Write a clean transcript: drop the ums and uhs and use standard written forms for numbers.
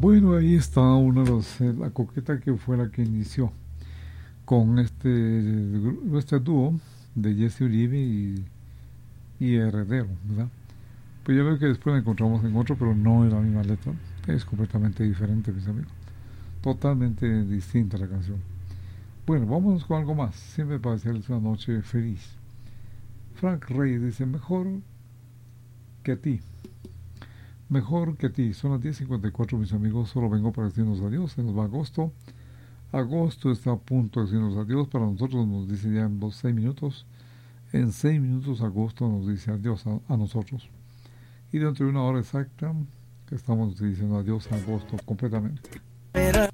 Bueno, ahí está una de la coqueta que fue la que inició con este dúo de Jesse Uribe y Heredero, ¿verdad? Pues yo veo que después la encontramos en otro, pero no es la misma letra. Es completamente diferente, mis amigos. Totalmente distinta la canción. Bueno, vámonos con algo más. Siempre para hacerles una noche feliz. Frank Reyes dice, mejor que a ti. Mejor que a ti. Son las 10:54, mis amigos. Solo vengo para decirnos adiós. Se nos va agosto. Agosto está a punto de decirnos adiós. Para nosotros nos dice ya en 6 minutos. En 6 minutos agosto nos dice adiós a nosotros. Y dentro de una hora exacta estamos diciendo adiós a agosto completamente.